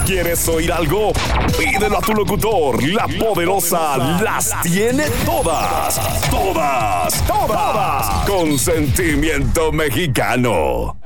¿Quieres oír algo? Pídelo a tu locutor. La poderosa las tiene todas. Todas. Todas. Con sentimiento mexicano.